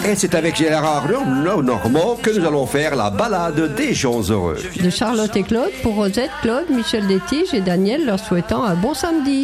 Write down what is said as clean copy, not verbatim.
Et c'est avec Gérard Normand que nous allons faire la balade des gens heureux. De Charlotte et Claude, pour Rosette, Claude, Michel Détige et Daniel, leur souhaitant un bon samedi.